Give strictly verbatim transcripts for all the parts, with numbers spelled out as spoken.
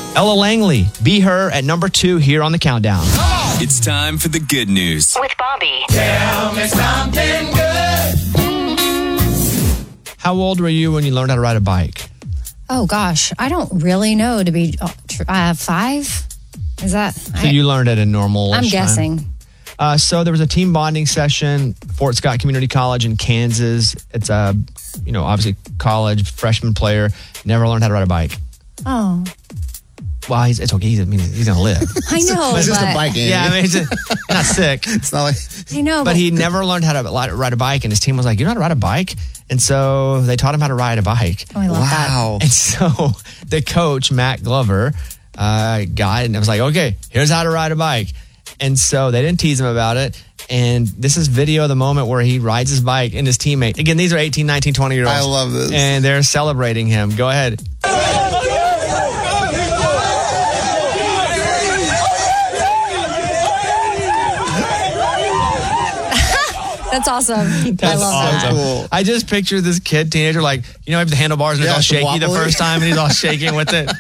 Ella Langley, Be Her at number two here on the countdown. It's time for the good news. With Bobby. Tell me something good. How old were you when you learned how to ride a bike? Oh, gosh. I don't really know to be uh, five. Is that? So I, you learned at a normal I'm time? guessing. Uh, so there was a team bonding session, Fort Scott Community College in Kansas. It's a, you know, obviously college freshman player. Never learned how to ride a bike. Oh. Well, he's, it's okay. He's, I mean, he's going to live. I know, It's just but a bike. Andy. Yeah, I mean, he's just, not sick. It's not like. I know, But he never learned how to ride a bike, and his team was like, you know how to ride a bike? And so they taught him how to ride a bike. Oh, I love Wow. And so the coach, Matt Glover, uh, got it, and it was like, okay, here's how to ride a bike. And so they didn't tease him about it. And this is video of the moment where he rides his bike and his teammate. Again, these are eighteen, nineteen, twenty year olds. I love this. And they're celebrating him. Go ahead. That's awesome. I That's love awesome. that. Cool. I just picture this kid, teenager, like, you know, the handlebars and Yeah, it's all it's shaky the wobbly. first time and he's all shaking with it.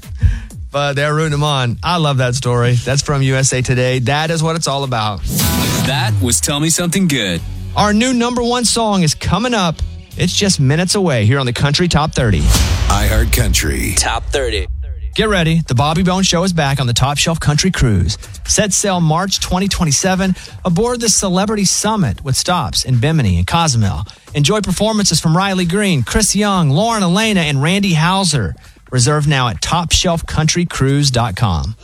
But they're rooting him on. I love that story. That's from U S A Today. That is what it's all about. That was Tell Me Something Good. Our new number one song is coming up. It's just minutes away here on the Country Top thirty. iHeart Country. Top thirty. Get ready. The Bobby Bones Show is back on the Top Shelf Country Cruise. Set sail March twenty twenty-seven aboard the Celebrity Summit with stops in Bimini and Cozumel. Enjoy performances from Riley Green, Chris Young, Lauren Elena, and Randy Hauser. Reserve now at top shelf country cruise dot com.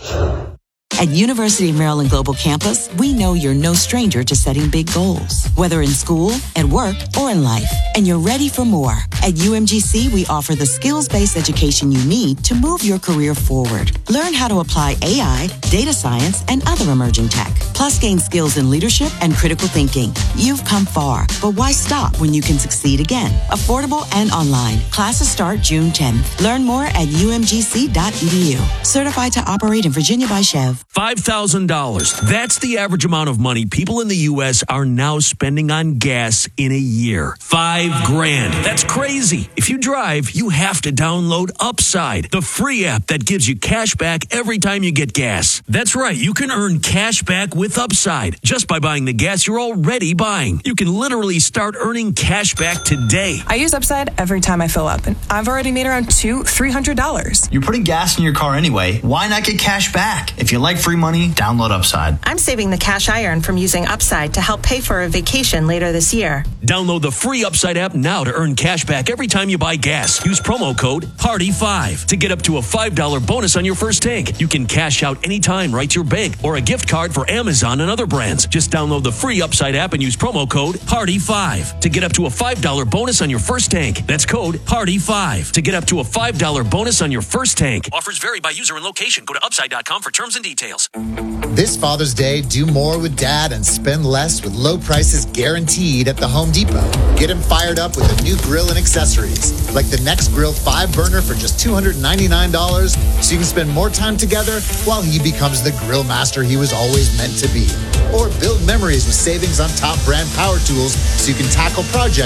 At University of Maryland Global Campus, we know you're no stranger to setting big goals, whether in school, at work, or in life, and you're ready for more. At U M G C, we offer the skills-based education you need to move your career forward. Learn how to apply A I, data science, and other emerging tech, plus gain skills in leadership and critical thinking. You've come far, but why stop when you can succeed again? Affordable and online. Classes start June tenth. Learn more at U M G C dot E D U. Certified to operate in Virginia by Chev. five thousand dollars. That's the average amount of money people in the U S are now spending on gas in a year. Five grand. That's crazy. If you drive, you have to download Upside, the free app that gives you cash back every time you get gas. That's right. You can earn cash back with Upside just by buying the gas you're already buying. You can literally start earning cash back today. I use Upside every time I fill up, and I've already made around two, three hundred dollars. You're putting gas in your car anyway. Why not get cash back? If you like free money, download Upside. I'm saving the cash I earn from using Upside to help pay for a vacation later this year. Download the free Upside app now to earn cash back every time you buy gas. Use promo code party five to get up to a five dollars bonus on your first tank. You can cash out anytime right to your bank or a gift card for Amazon and other brands. Just download the free Upside app and use promo code party five to get up to a five dollars bonus on your first tank. That's code party five to get up to a five dollars bonus on your first tank. Offers vary by user and location. Go to upside dot com for terms and details. This Father's Day, do more with Dad and spend less with low prices guaranteed at the Home Depot. Get him fired up with a new grill and accessories, like the NextGrill five burner for just two hundred ninety-nine dollars, so you can spend more time together while he becomes the grill master he was always meant to be. Or build memories with savings on top brand power tools so you can tackle projects